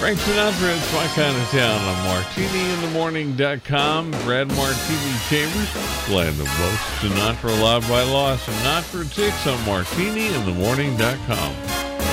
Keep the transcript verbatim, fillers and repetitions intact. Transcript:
Frank Sinatra, It's My Kind of Town on martini in the morning dot com. Brad Martini Chambers, playing the most Sinatra Live by Lawson, not for ticks on martini in the morning dot com.